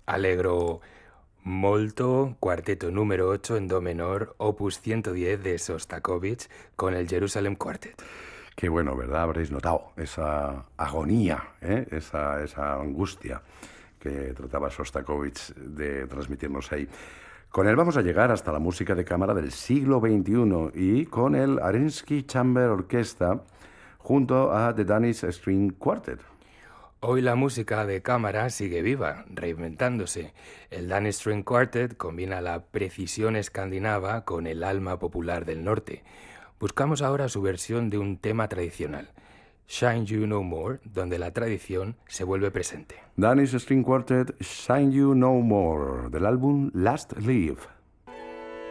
Allegro molto, cuarteto número 8 en do menor, opus 110 de Sostakovich con el Jerusalem Quartet. Qué bueno, ¿verdad? Habréis notado esa agonía, esa angustia que trataba Sostakovich de transmitirnos ahí. Con él vamos a llegar hasta la música de cámara del siglo XXI y con el Arensky Chamber Orchestra junto a The Danish String Quartet. Hoy la música de cámara sigue viva, reinventándose. El Danish String Quartet combina la precisión escandinava con el alma popular del norte. Buscamos ahora su versión de un tema tradicional, Shine You No More, donde la tradición se vuelve presente. Danish String Quartet, Shine You No More, del álbum Last Leaf.